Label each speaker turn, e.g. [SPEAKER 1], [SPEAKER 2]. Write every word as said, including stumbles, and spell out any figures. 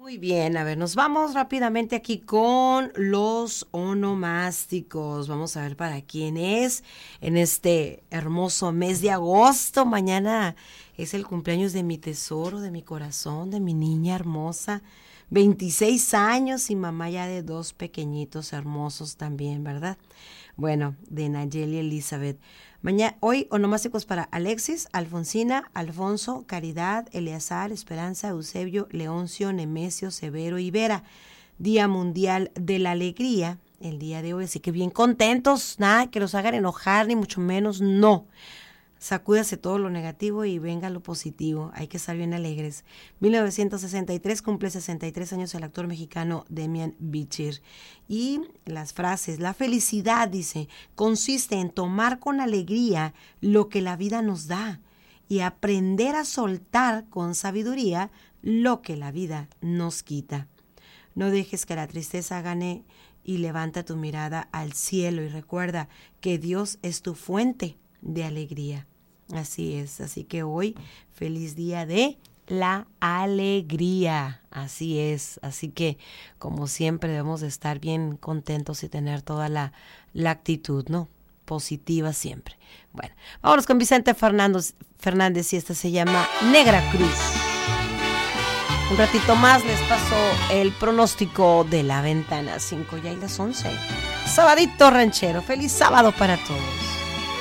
[SPEAKER 1] Muy bien, a ver, nos vamos rápidamente aquí con los onomásticos. Vamos a ver para quién es en este hermoso mes de agosto. Mañana es el cumpleaños de mi tesoro, de mi corazón, de mi niña hermosa. veintiséis años y mamá ya de dos pequeñitos hermosos también, ¿verdad? Bueno, de Nayeli Elizabeth. Mañana, hoy onomásticos para Alexis, Alfonsina, Alfonso, Caridad, Eleazar, Esperanza, Eusebio, Leoncio, Nemesio, Severo y Vera. Día Mundial de la Alegría, el día de hoy, así que bien contentos, nada que los hagan enojar, ni mucho menos, no. Sacúdase todo lo negativo y venga lo positivo. Hay que estar bien alegres. mil novecientos sesenta y tres cumple sesenta y tres años el actor mexicano Demian Bichir. Y las frases, la felicidad, dice, consiste en tomar con alegría lo que la vida nos da y aprender a soltar con sabiduría lo que la vida nos quita. No dejes que la tristeza gane y levanta tu mirada al cielo y recuerda que Dios es tu fuente de alegría. Así es, así que hoy, feliz día de la alegría, así es, así que como siempre debemos de estar bien contentos y tener toda la, la actitud, ¿no? Positiva siempre. Bueno, vámonos con Vicente Fernández, Fernández y esta se llama Negra Cruz. Un ratito más les paso el pronóstico de la ventana cinco, ya y las once. Sabadito ranchero, feliz sábado para todos.